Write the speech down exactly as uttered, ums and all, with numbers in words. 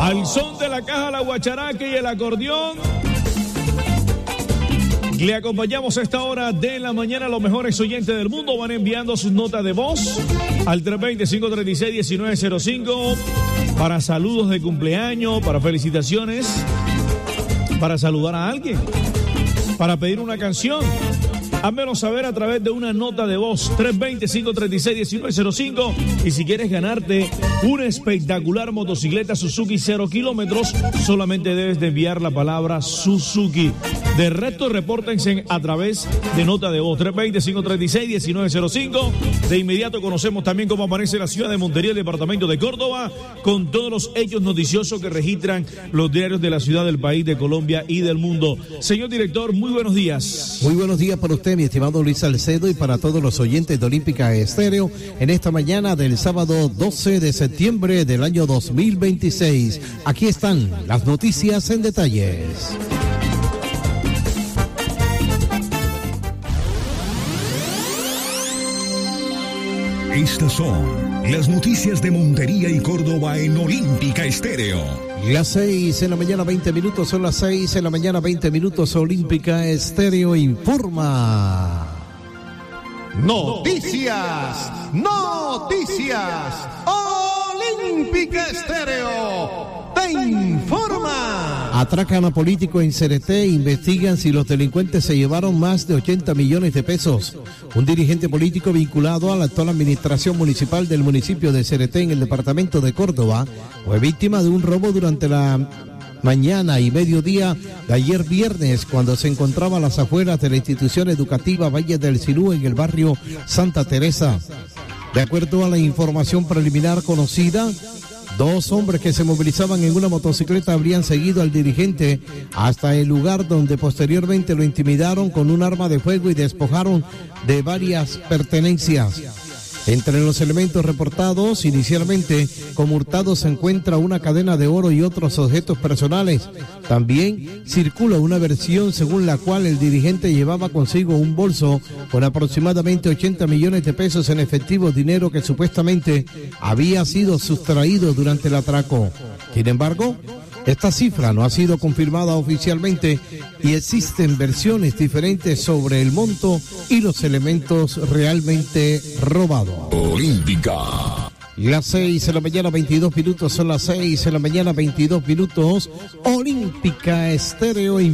Al son de la caja, la guacharaca y el acordeón, le acompañamos a esta hora de la mañana. Los mejores oyentes del mundo van enviando sus notas de voz al tres dos cero, cinco tres seis, uno nueve cero cinco para saludos de cumpleaños, para felicitaciones, para saludar a alguien, para pedir una canción. Házmelo saber a través de una nota de voz, tres dos cero, cinco tres seis, uno nueve cero cinco. Y si quieres ganarte una espectacular motocicleta Suzuki cero kilómetros, solamente debes de enviar la palabra Suzuki. De resto, repórtense a través de nota de voz, tres dos cero, cinco tres seis, uno nueve cero cinco. De inmediato conocemos también cómo amanece la ciudad de Montería, el departamento de Córdoba, con todos los hechos noticiosos que registran los diarios de la ciudad, del país, de Colombia y del mundo. Señor director, muy buenos días. Muy buenos días para usted, mi estimado Luis Salcedo, y para todos los oyentes de Olímpica Estéreo en esta mañana del sábado doce de septiembre del año dos mil veintiséis. Aquí están las noticias en detalles. Estas son las noticias de Montería y Córdoba en Olímpica Estéreo. Las seis en la mañana, veinte minutos, son las seis en la mañana, veinte minutos, Olímpica Estéreo informa. Noticias, noticias, Olímpica Estéreo te informa. Atracan a político en Cereté, investigan si los delincuentes se llevaron más de ochenta millones de pesos. Un dirigente político vinculado a la actual administración municipal del municipio de Cereté en el departamento de Córdoba fue víctima de un robo durante la mañana y mediodía de ayer viernes, cuando se encontraba a las afueras de la institución educativa Valle del Sinú en el barrio Santa Teresa. De acuerdo a la información preliminar conocida, dos hombres que se movilizaban en una motocicleta habrían seguido al dirigente hasta el lugar, donde posteriormente lo intimidaron con un arma de fuego y despojaron de varias pertenencias. Entre los elementos reportados inicialmente como hurtados se encuentra una cadena de oro y otros objetos personales. También circula una versión según la cual el dirigente llevaba consigo un bolso con aproximadamente ochenta millones de pesos en efectivo, dinero que supuestamente había sido sustraído durante el atraco. Sin embargo, esta cifra no ha sido confirmada oficialmente y existen versiones diferentes sobre el monto y los elementos realmente robados. Olímpica. Las seis en la mañana, veintidós minutos, son las seis en la mañana, veintidós minutos. Olímpica Estéreo.